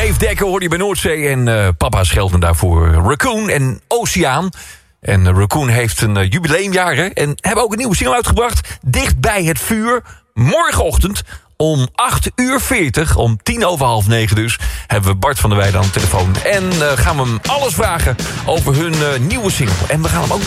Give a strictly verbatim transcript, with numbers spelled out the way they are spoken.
Dave Dekker hoorde je bij Noordzee. En uh, papa scheldt me daarvoor Raccoon en Oceaan. En uh, Raccoon heeft een uh, jubileumjaar. Hè? En hebben ook een nieuwe single uitgebracht. Dicht bij het vuur. Morgenochtend om acht uur veertig. Om tien over half negen dus. Hebben we Bart van der Weijden aan de telefoon. En uh, gaan we hem alles vragen over hun uh, nieuwe single. En we gaan hem ook